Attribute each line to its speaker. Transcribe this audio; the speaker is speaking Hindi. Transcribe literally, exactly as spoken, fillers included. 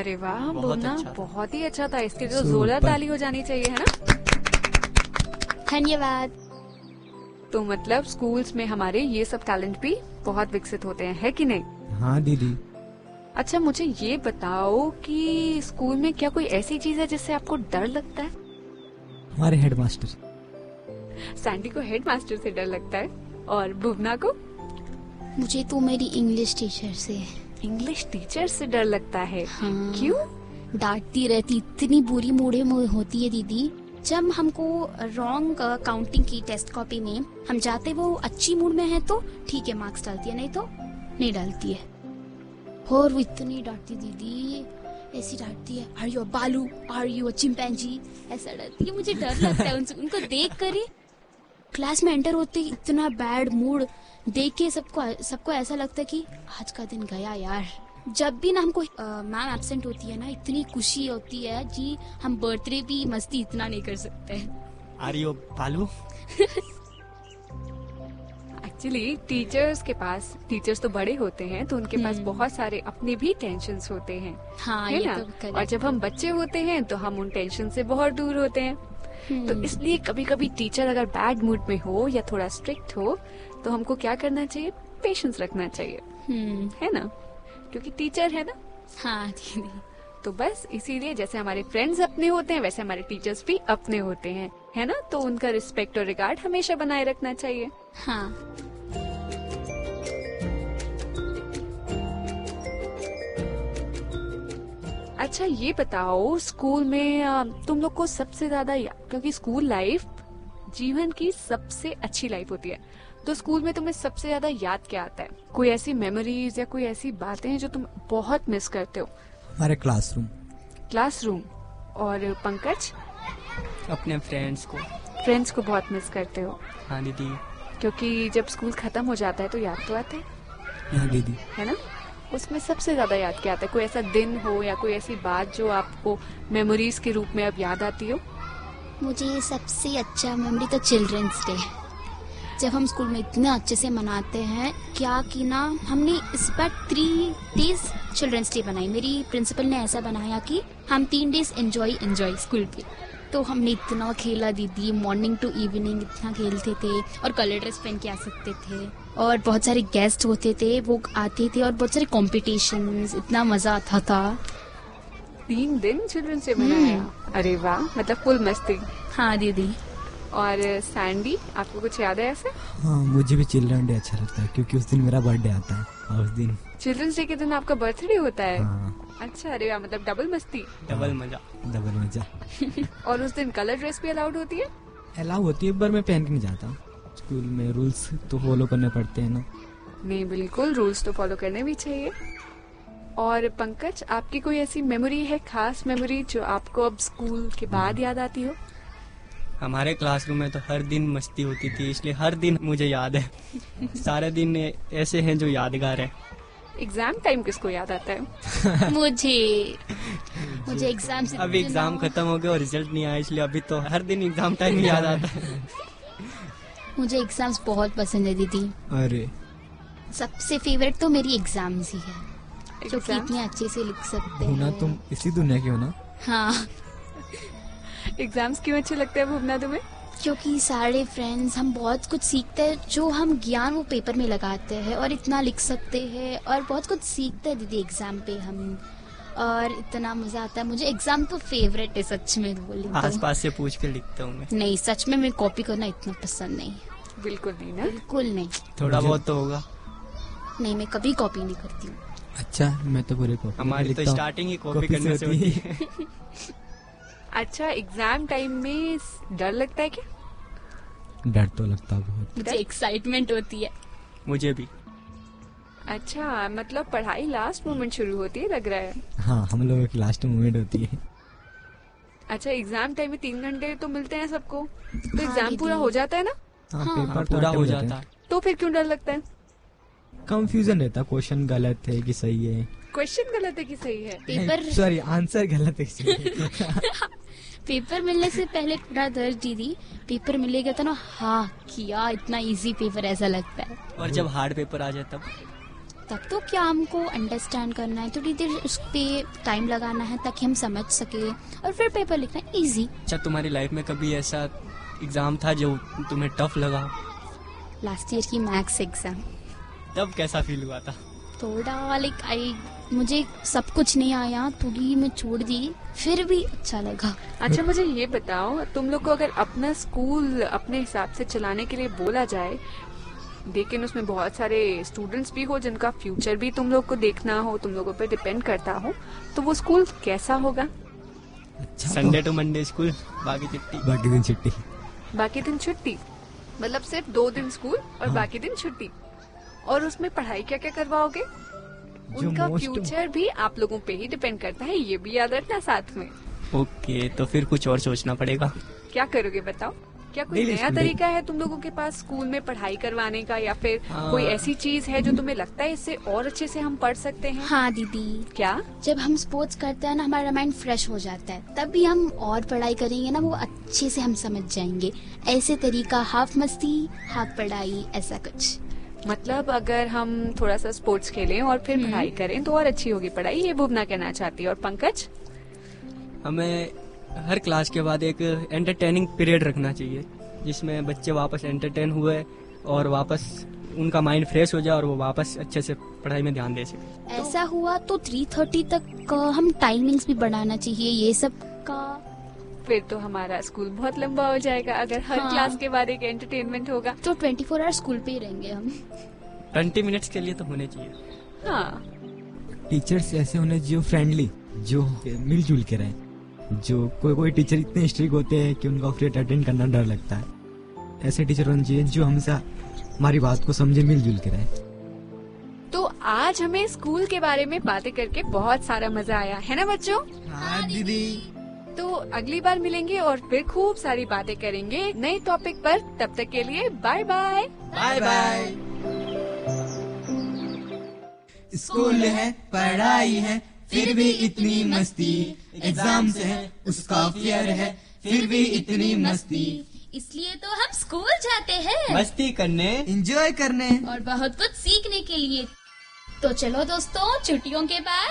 Speaker 1: अरे वाह,
Speaker 2: बहुत
Speaker 1: ना
Speaker 2: अच्छा
Speaker 1: बहुत ही अच्छा था। इसके लिए तो जोरदार ताली हो जानी चाहिए, है ना?
Speaker 3: धन्यवाद।
Speaker 1: तो मतलब स्कूल्स में हमारे ये सब टैलेंट भी बहुत विकसित होते हैं, है कि नहीं?
Speaker 4: हाँ दीदी।
Speaker 1: अच्छा, मुझे ये बताओ कि स्कूल में क्या कोई ऐसी चीज है जिससे आपको डर लगता है?
Speaker 4: हमारे हेडमास्टर।
Speaker 1: सैंडी को हेडमास्टर से डर लगता है, और भुवना को?
Speaker 3: मुझे तो मेरी इंग्लिश टीचर से।
Speaker 1: इंग्लिश टीचर से डर लगता है?
Speaker 3: हाँ।
Speaker 1: क्यों?
Speaker 3: डांटती रहती, इतनी बुरी मूड में होती है दीदी। जब हमको रॉन्ग काउंटिंग की टेस्ट कॉपी में हम जाते वो अच्छी मूड में है तो ठीक है मार्क्स डालती है, नहीं तो नहीं डालती है। और वो इतनी डांटती दीदी, ऐसी डांटती है, आर यू अ बालू, आर यू अ चिंपैंजी, ऐसा डांटती है। मुझे डर लगता है उनसे, उनको देख कर ही। क्लास में एंटर होते ही इतना बैड मूड देख के सबको सबको ऐसा लगता है कि आज का दिन गया यार। जब भी ना हमको मैम एब्सेंट होती है ना, इतनी खुशी होती है जी, हम बर्थडे भी मस्ती इतना नहीं कर सकते।
Speaker 2: आर यू बालू?
Speaker 1: एक्चुअली टीचर्स के पास, टीचर्स तो बड़े होते हैं तो उनके पास बहुत सारे अपने भी टेंशन्स होते हैं,
Speaker 3: हाँ,
Speaker 1: है
Speaker 3: ये
Speaker 1: ना?
Speaker 3: तो
Speaker 1: और जब हम बच्चे होते हैं तो हम उन टेंशन से बहुत दूर होते हैं। तो इसलिए कभी कभी टीचर अगर बैड मूड में हो या थोड़ा स्ट्रिक्ट हो तो हमको क्या करना चाहिए? पेशेंस रखना चाहिए, है ना? क्योंकि टीचर है ना।
Speaker 3: हाँ दीदी।
Speaker 1: तो बस इसीलिए जैसे हमारे फ्रेंड्स अपने होते हैं वैसे हमारे टीचर्स भी अपने होते हैं, है ना? तो उनका रिस्पेक्ट और रिगार्ड हमेशा बनाए रखना चाहिए।
Speaker 3: हाँ।
Speaker 1: अच्छा, ये बताओ स्कूल में तुम लोग को सबसे ज्यादा, क्योंकि स्कूल लाइफ जीवन की सबसे अच्छी लाइफ होती है, तो स्कूल में तुम्हें सबसे ज्यादा याद क्या आता है? कोई ऐसी मेमोरीज या कोई ऐसी बातें हैं जो तुम बहुत मिस करते हो?
Speaker 4: हमारे क्लासरूम।
Speaker 1: क्लासरूम। और पंकज?
Speaker 2: अपने फ्रेंड्स को।
Speaker 1: फ्रेंड्स को बहुत मिस करते हो?
Speaker 2: हाँ दीदी।
Speaker 1: क्योंकि जब स्कूल खत्म हो जाता है तो याद तो आते हैं,
Speaker 4: हाँ दीदी,
Speaker 1: है ना? उसमें सबसे ज्यादा याद क्या आता है? कोई ऐसा दिन हो या कोई ऐसी बात जो आपको मेमोरीज के रूप में अब याद आती हो?
Speaker 3: मुझे सबसे अच्छा मेमोरी तो चिल्ड्रंस डे, जब हम स्कूल में इतने अच्छे से मनाते हैं। क्या कि ना, हमने इस बार थ्री डेज चिल्ड्रंस डे बनाई। मेरी प्रिंसिपल ने ऐसा बनाया कि हम तीन डेज एंजॉय एंजॉय स्कूल पे। तो हमने इतना खेला दीदी, मॉर्निंग टू इवनिंग इतना खेलते थे, और कलर ड्रेस पहन के आ सकते थे, और बहुत सारे गेस्ट होते थे वो आते थे, और बहुत सारे कॉम्पिटिशन्स, इतना मजा आता था।
Speaker 1: तीन दिन चिल्ड्रंस डे मनाया? अरे वाह, मतलब फुल मस्ती।
Speaker 3: हाँ दीदी।
Speaker 1: और सैंडी, आपको कुछ याद है ऐसे?
Speaker 4: हाँ, मुझे भी चिल्ड्रन डे अच्छा लगता है क्योंकि उस दिन मेरा बर्थडे आता है, और उस दिन
Speaker 1: चिल्ड्रंस डे के दिन आपका बर्थडे होता है?
Speaker 4: हाँ।
Speaker 1: अच्छा, अरे वाह, मतलब डबल मस्ती,
Speaker 2: डबल मजा।
Speaker 4: डबल मजा।
Speaker 1: और उस दिन कलर ड्रेस भी अलाउड होती है?
Speaker 4: अलाउ होती है, एक बार मैं पहन के नहीं जाता। स्कूल में रूल्स तो फॉलो करने पड़ते हैं ना।
Speaker 1: नहीं, बिल्कुल रूल्स तो फॉलो करने भी चाहिए। और पंकज, आपकी कोई ऐसी मेमोरी है, खास मेमोरी जो आपको अब स्कूल के बाद याद आती हो?
Speaker 2: हमारे क्लासरूम में तो हर दिन मस्ती होती थी, इसलिए हर दिन मुझे याद है। सारे दिन ऐसे हैं जो यादगार है।
Speaker 1: एग्जाम टाइम किसको याद आता है?
Speaker 3: मुझे मुझे एग्जाम से
Speaker 2: अभी एग्जाम खत्म हो गया और रिजल्ट नहीं आया, इसलिए अभी तो हर दिन एग्जाम टाइम याद आता है।
Speaker 3: मुझे एग्जाम्स बहुत पसंद है दीदी।
Speaker 4: अरे,
Speaker 3: सबसे फेवरेट तो मेरी एग्जाम्स ही है, क्योंकि
Speaker 1: Exams?
Speaker 3: इतने अच्छे से लिख सकते
Speaker 4: भुवना
Speaker 3: हैं।
Speaker 4: तुम इसी दुनिया के हो ना?
Speaker 3: हाँ,
Speaker 1: एग्जाम्स क्यों अच्छे लगते हैं भुवना तुम्हें?
Speaker 3: क्योंकि सारे फ्रेंड्स हम बहुत कुछ सीखते हैं, जो हम ज्ञान वो पेपर में लगाते हैं, और इतना लिख सकते हैं, और बहुत कुछ सीखते हैं दीदी एग्जाम पे हम, और इतना मजा आता है। मुझे एग्जाम तो फेवरेट है सच में बोली तो।
Speaker 2: आस पास से पूछ के लिखता हूँ मैं।
Speaker 3: नहीं, सच में मैं कॉपी करना इतना पसंद नहीं।
Speaker 1: बिल्कुल नहीं ना?
Speaker 3: बिल्कुल नहीं।
Speaker 2: थोड़ा बहुत तो होगा।
Speaker 3: नहीं, मैं कभी कॉपी नहीं करती हूँ।
Speaker 4: अच्छा, मैं तो पूरे कॉपी
Speaker 2: हमारी तो स्टार्टिंग ही कॉपी करने से होती है।
Speaker 1: अच्छा, एग्जाम टाइम में डर लगता है क्या?
Speaker 4: डर तो लगता बहुत।
Speaker 3: मुझे एक्साइटमेंट होती है।
Speaker 2: मुझे भी।
Speaker 1: अच्छा, मतलब पढ़ाई लास्ट मोमेंट शुरू होती है लग रहा है।
Speaker 4: हाँ, हम लोगों की लास्ट मोमेंट होती है।
Speaker 1: अच्छा, एग्जाम टाइम में तीन घंटे तो मिलते हैं सबको, तो
Speaker 3: हाँ,
Speaker 1: एग्जाम
Speaker 3: दीदी।
Speaker 1: पूरा हो जाता है ना?
Speaker 4: हाँ,
Speaker 3: हाँ,
Speaker 4: पेपर तो
Speaker 2: पूरा
Speaker 4: आते
Speaker 2: हो
Speaker 4: जाते
Speaker 2: जाता
Speaker 4: हैं।
Speaker 2: है।
Speaker 1: तो फिर क्यों डर लगता है?
Speaker 4: कंफ्यूजन रहता, क्वेश्चन गलत है कि सही है।
Speaker 1: क्वेश्चन गलत है कि सही है?
Speaker 3: पेपर
Speaker 4: सॉरी, आंसर गलत है कि सही है।
Speaker 3: पेपर मिलने से पहले थोड़ा डर दीदी, पेपर मिलेगा तो ना, हाँ किया इतना इजी पेपर ऐसा लगता है।
Speaker 2: और जब हार्ड पेपर आ जाए तब
Speaker 3: तक तो क्या हमको अंडरस्टैंड करना है, थोड़ी देर उस पे टाइम लगाना है ताकि हम समझ सके और फिर पेपर लिखना है इजी।
Speaker 2: अच्छा, तुम्हारी लाइफ में कभी ऐसा एग्जाम था जो तुम्हें टफ लगा?
Speaker 3: लास्ट ईयर की मैथ्स एग्जाम,
Speaker 2: तब कैसा फील हुआ था?
Speaker 3: थोड़ा लाइक आई मुझे सब कुछ नहीं आया, थोड़ी मैं छोड़ दी, फिर भी अच्छा लगा।
Speaker 1: अच्छा, मुझे ये बताओ, तुम लोग को अगर अपना स्कूल अपने हिसाब से चलाने के लिए बोला जाए, लेकिन उसमें बहुत सारे स्टूडेंट्स भी हो जिनका फ्यूचर भी तुम लोग को देखना हो, तुम लोगों पे डिपेंड करता हो, तो वो स्कूल कैसा होगा?
Speaker 4: अच्छा,
Speaker 2: संडे टू मंडे स्कूल, बाकी छुट्टी।
Speaker 4: बाकी दिन छुट्टी।
Speaker 1: बाकी दिन छुट्टी मतलब सिर्फ दो दिन स्कूल और
Speaker 4: हाँ।
Speaker 1: बाकी दिन छुट्टी। और उसमें पढ़ाई क्या क्या करवाओगे? उनका
Speaker 4: most-
Speaker 1: फ्यूचर भी आप लोगों पे ही डिपेंड करता है, ये भी याद रखना साथ में।
Speaker 2: ओके, तो फिर कुछ और सोचना पड़ेगा।
Speaker 1: क्या करोगे बताओ? क्या कोई
Speaker 2: Daily
Speaker 1: नया
Speaker 2: school
Speaker 1: तरीका है तुम लोगों के पास स्कूल में पढ़ाई करवाने का, या फिर
Speaker 2: हाँ।
Speaker 1: कोई ऐसी चीज है जो तुम्हें लगता है इससे और अच्छे से हम पढ़ सकते हैं?
Speaker 3: हाँ दीदी,
Speaker 1: क्या?
Speaker 3: जब हम स्पोर्ट्स करते हैं ना, हमारा माइंड फ्रेश हो जाता है, तब भी हम और पढ़ाई करेंगे ना, वो अच्छे से हम समझ जाएंगे। ऐसे तरीका, हाफ मस्ती हाफ पढ़ाई, ऐसा कुछ।
Speaker 1: मतलब अगर हम थोड़ा सा स्पोर्ट्स खेलें और फिर
Speaker 3: हम्म।
Speaker 1: पढ़ाई करें तो और अच्छी होगी पढ़ाई, ये भुवना कहना चाहती है। और पंकज?
Speaker 2: हमें हर क्लास के बाद एक एंटरटेनिंग पीरियड रखना चाहिए, जिसमें बच्चे वापस एंटरटेन हुए और वापस उनका माइंड फ्रेश हो जाए और वो वापस अच्छे से पढ़ाई में ध्यान दे सके।
Speaker 3: ऐसा हुआ तो थ्री थर्टी तक का हम टाइमिंग्स भी बढ़ाना चाहिए ये सब का।
Speaker 1: फिर तो हमारा स्कूल बहुत लंबा हो जाएगा अगर हर
Speaker 3: हाँ।
Speaker 1: क्लास के बाद एक एंटरटेनमेंट होगा।
Speaker 3: तो ट्वेंटी फोर आवर स्कूल पे ही रहेंगे हम।
Speaker 2: ट्वेंटी मिनट्स के लिए तो होने चाहिए।
Speaker 1: हाँ,
Speaker 4: टीचर्स ऐसे होने जो फ्रेंडली, जो मिलजुल के रहे। जो कोई कोई टीचर इतने स्ट्रिक्ट होते हैं कि उनका पीरियड अटेंड करना डर लगता है। ऐसे टीचर होने चाहिए जो हमेशा हमारी बात को समझे, मिलजुल के रहे।
Speaker 1: तो आज हमें स्कूल के बारे में बातें करके बहुत सारा मजा आया, है ना बच्चों?
Speaker 4: हाँ दीदी।
Speaker 1: तो अगली बार मिलेंगे और फिर खूब सारी बातें करेंगे नए टॉपिक पर। तब तक के लिए bye bye.
Speaker 2: Bye bye.
Speaker 5: School है, पढ़ाई है, फिर भी इतनी मस्ती। एग्जाम से है, उसका फियर है, फिर भी इतनी मस्ती।
Speaker 3: इसलिए तो हम स्कूल जाते हैं,
Speaker 2: मस्ती करने,
Speaker 5: एंजॉय करने
Speaker 3: और बहुत कुछ सीखने के लिए। तो चलो दोस्तों, छुट्टियों के बाद